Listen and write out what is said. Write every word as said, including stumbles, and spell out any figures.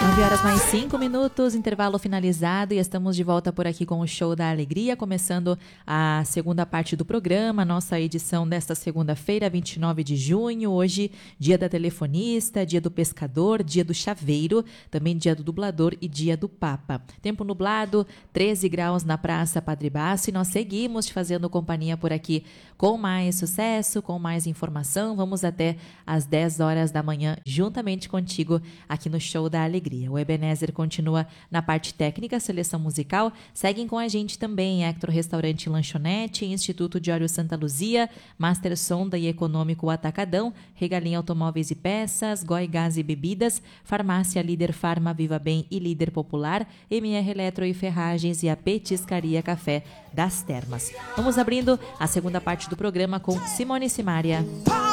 nove horas mais cinco minutos, intervalo finalizado e estamos de volta por aqui com o Show da Alegria, começando a segunda parte do programa, nossa edição desta segunda-feira, vinte e nove de junho, hoje dia da telefonista, dia do pescador, dia do chaveiro, também dia do dublador e dia do papa. Tempo nublado, treze graus na Praça Padre Baço e nós seguimos te fazendo companhia por aqui com mais sucesso, com mais informação, vamos até às dez horas da manhã juntamente contigo aqui no Show da Alegria. O Ebenezer continua na parte técnica, seleção musical. Seguem com a gente também Hector Restaurante e Lanchonete, Instituto Diório Santa Luzia, Master Sonda e Econômico Atacadão, Regalim Automóveis e Peças, Goi Gás e Bebidas, Farmácia Líder Farma Viva Bem e Líder Popular, M R Eletro e Ferragens e a Petiscaria Café das Termas. Vamos abrindo a segunda parte do programa com Simone e Simaria.